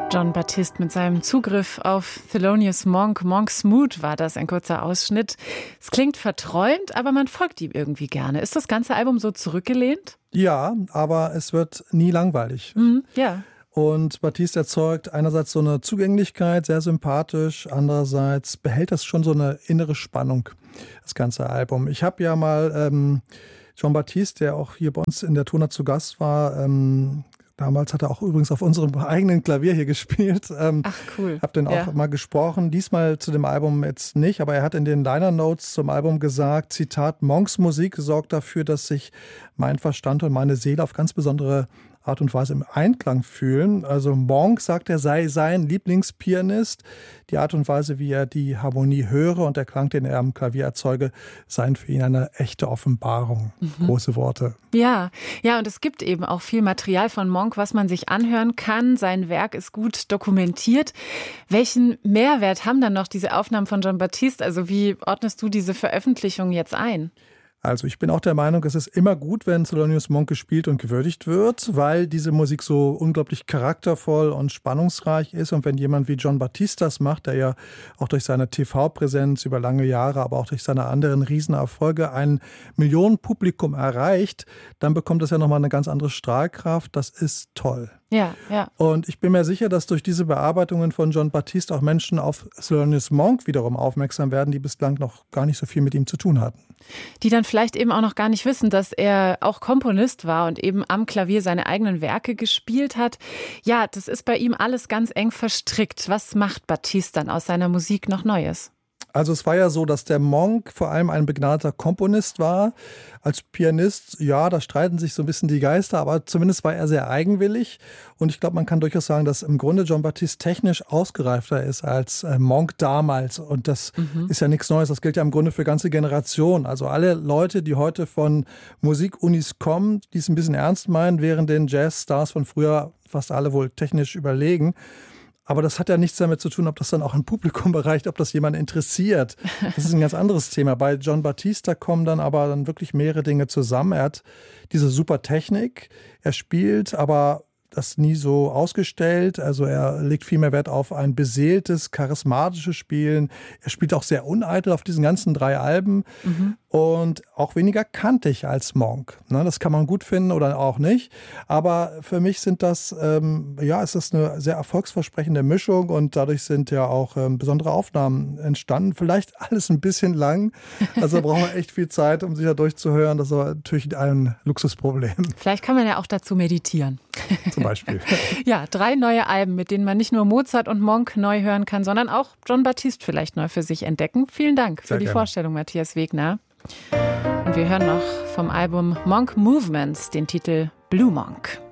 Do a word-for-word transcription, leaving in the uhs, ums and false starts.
Jon Batiste mit seinem Zugriff auf Thelonious Monk. Monk's Mood war das, ein kurzer Ausschnitt. Es klingt verträumt, aber man folgt ihm irgendwie gerne. Ist das ganze Album so zurückgelehnt? Ja, aber es wird nie langweilig. Mhm, ja. Und Batiste erzeugt einerseits so eine Zugänglichkeit, sehr sympathisch, andererseits behält das schon so eine innere Spannung, das ganze Album. Ich habe ja mal ähm, Jon Batiste, der auch hier bei uns in der Tona zu Gast war, ähm, damals hat er auch übrigens auf unserem eigenen Klavier hier gespielt. Ähm, Ach cool. Hab den auch ja. mal gesprochen, diesmal zu dem Album jetzt nicht, aber er hat in den Liner Notes zum Album gesagt, Zitat, Monks Musik sorgt dafür, dass sich mein Verstand und meine Seele auf ganz besondere Art und Weise im Einklang fühlen. Also Monk sagt, er sei sein Lieblingspianist. Die Art und Weise, wie er die Harmonie höre und der Klang, den er am Klavier erzeuge, seien für ihn eine echte Offenbarung. Mhm. Große Worte. Ja, ja, und es gibt eben auch viel Material von Monk, was man sich anhören kann. Sein Werk ist gut dokumentiert. Welchen Mehrwert haben dann noch diese Aufnahmen von Jon Batiste? Also wie ordnest du diese Veröffentlichung jetzt ein? Also ich bin auch der Meinung, es ist immer gut, wenn Thelonious Monk gespielt und gewürdigt wird, weil diese Musik so unglaublich charaktervoll und spannungsreich ist. Und wenn jemand wie Jon Batiste das macht, der ja auch durch seine T V-Präsenz über lange Jahre, aber auch durch seine anderen Riesenerfolge ein Millionenpublikum erreicht, dann bekommt das ja nochmal eine ganz andere Strahlkraft. Das ist toll. Ja, ja. Und ich bin mir sicher, dass durch diese Bearbeitungen von Jon Batiste auch Menschen auf Thelonious Monk wiederum aufmerksam werden, die bislang noch gar nicht so viel mit ihm zu tun hatten. Die dann vielleicht eben auch noch gar nicht wissen, dass er auch Komponist war und eben am Klavier seine eigenen Werke gespielt hat. Ja, das ist bei ihm alles ganz eng verstrickt. Was macht Batiste dann aus seiner Musik noch Neues? Also es war ja so, dass der Monk vor allem ein begnadeter Komponist war. Als Pianist, ja, da streiten sich so ein bisschen die Geister, aber zumindest war er sehr eigenwillig. Und ich glaube, man kann durchaus sagen, dass im Grunde Jon Batiste technisch ausgereifter ist als Monk damals. Und das mhm. ist ja nichts Neues. Das gilt ja im Grunde für ganze Generationen. Also alle Leute, die heute von Musikunis kommen, die es ein bisschen ernst meinen, während den Jazzstars von früher fast alle wohl technisch überlegen. Aber das hat ja nichts damit zu tun, ob das dann auch ein Publikum erreicht, ob das jemand interessiert. Das ist ein ganz anderes Thema. Bei Jon Batiste kommen dann aber dann wirklich mehrere Dinge zusammen. Er hat diese super Technik, er spielt, aber das nie so ausgestellt. Also er legt viel mehr Wert auf ein beseeltes, charismatisches Spielen. Er spielt auch sehr uneitel auf diesen ganzen drei Alben mhm. und auch weniger kantig als Monk. Das kann man gut finden oder auch nicht. Aber für mich sind das, ähm, ja, ist das eine sehr erfolgsversprechende Mischung und dadurch sind ja auch ähm, besondere Aufnahmen entstanden. Vielleicht alles ein bisschen lang. Also braucht man echt viel Zeit, um sich da durchzuhören. Das ist aber natürlich ein Luxusproblem. Vielleicht kann man ja auch dazu meditieren. Zum Beispiel. Ja, drei neue Alben, mit denen man nicht nur Mozart und Monk neu hören kann, sondern auch Jon Batiste vielleicht neu für sich entdecken. Vielen Dank für Sehr die gerne. Vorstellung, Matthias Wegner. Und wir hören noch vom Album Monk Movements den Titel Blue Monk.